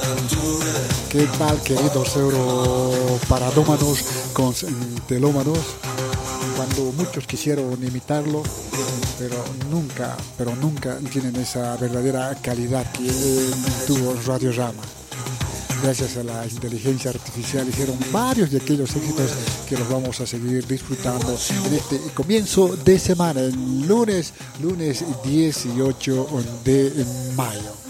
¿Qué tal, queridos europaradómanos con telómanos? Cuando muchos quisieron imitarlo, pero nunca tienen esa verdadera calidad que tuvo Radiorama. Gracias a la inteligencia artificial hicieron varios de aquellos éxitos que los vamos a seguir disfrutando en este comienzo de semana, el lunes 18 de mayo.